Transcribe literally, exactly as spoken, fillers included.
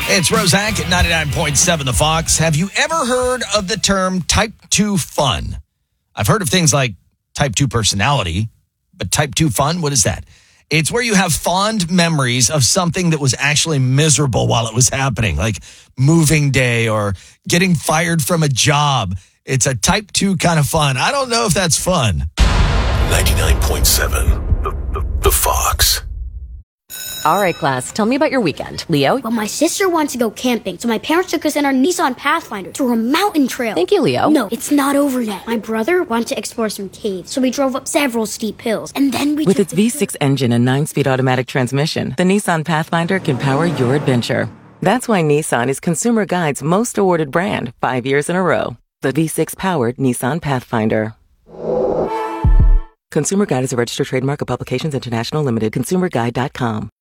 It's Rosak at ninety-nine point seven The Fox. Have you ever heard of the term type two fun? I've heard of things like type two personality, but type two fun, what is that? It's where you have fond memories of something that was actually miserable while it was happening, like moving day or getting fired from a job. It's a type two kind of fun. I don't know if that's fun. ninety-nine point seven The, the, the Fox. All right, class, tell me about your weekend. Leo? Well, my sister wanted to go camping, so my parents took us in our Nissan Pathfinder through a mountain trail. Thank you, Leo. No, it's not over yet. My brother wanted to explore some caves, so we drove up several steep hills, and then we With took its V six engine and nine-speed automatic transmission, the Nissan Pathfinder can power your adventure. That's why Nissan is Consumer Guide's most awarded brand, five years in a row. The V six-powered Nissan Pathfinder. Consumer Guide is a registered trademark of Publications International Limited. consumer guide dot com.